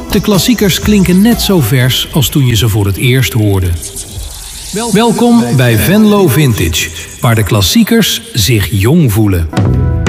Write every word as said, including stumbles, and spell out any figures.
De klassiekers klinken net zo vers als toen je ze voor het eerst hoorde. Welkom bij Venlo Vintage, waar de klassiekers zich jong voelen.